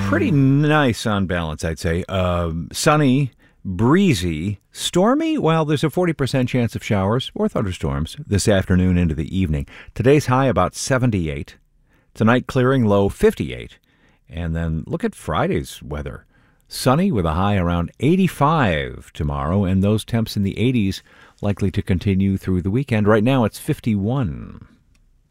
pretty nice on balance, I'd say. Sunny, breezy, stormy. Well, there's a 40% chance of showers or thunderstorms this afternoon into the evening. Today's high about 78. Tonight clearing, low 58. And then look at Friday's weather. Sunny with a high around 85 tomorrow, and those temps in the 80s likely to continue through the weekend. Right now it's 51.